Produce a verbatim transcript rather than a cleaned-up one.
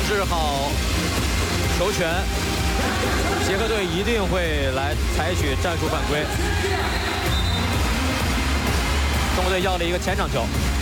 制好球权，捷克队一定会来采取战术犯规。中国队要了一个前场球。